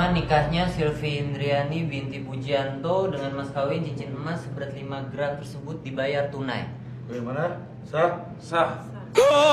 pengalaman nikahnya Silvi Indriani binti Pujianto dengan mas kawin cincin emas seberat 5 gram tersebut dibayar tunai. Bagaimana? Sah? Sah.